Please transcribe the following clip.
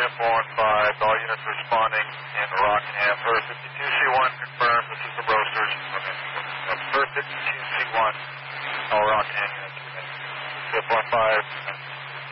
415, all units responding in Rockingham. Per 52C1 confirmed, this is the roasters. Per 52C1, all Rockingham units. 415.